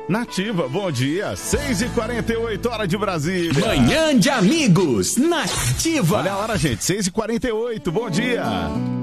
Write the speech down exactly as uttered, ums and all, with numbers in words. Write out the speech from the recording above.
Nativa, bom dia. seis e quarenta e oito, hora de Brasília. Manhã de amigos, Nativa. Olha a hora, gente. seis e quarenta e oito, bom dia.